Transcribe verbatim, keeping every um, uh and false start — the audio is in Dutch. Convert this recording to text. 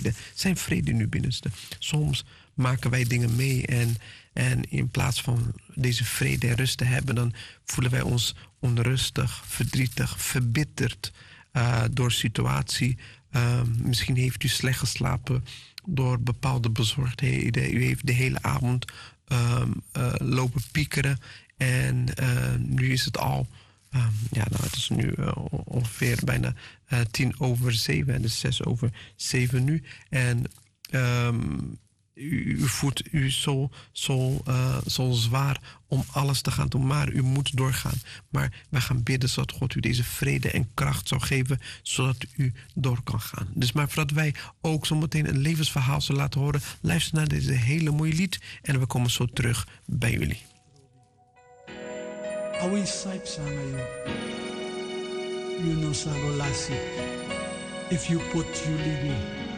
vrede. Zijn vrede in uw binnenste. Soms maken wij dingen mee en, en in plaats van deze vrede en rust te hebben, dan voelen wij ons onrustig, verdrietig, verbitterd uh, door situatie. Uh, misschien heeft u slecht geslapen door bepaalde bezorgdheden. U heeft de hele avond uh, uh, lopen piekeren en uh, nu is het al... Um, ja, nou, het is nu uh, ongeveer bijna uh, tien over zeven. En dus zes over zeven nu. En um, u, u voelt u zo, zo, uh, zo zwaar om alles te gaan doen. Maar u moet doorgaan. Maar wij gaan bidden zodat God u deze vrede en kracht zou geven. Zodat u door kan gaan. Dus maar voordat wij ook zo meteen een levensverhaal zullen laten horen. Luister naar deze hele mooie lied. En we komen zo terug bij jullie. Awi saip sana yo. You know sago lasi. If you put you lead me.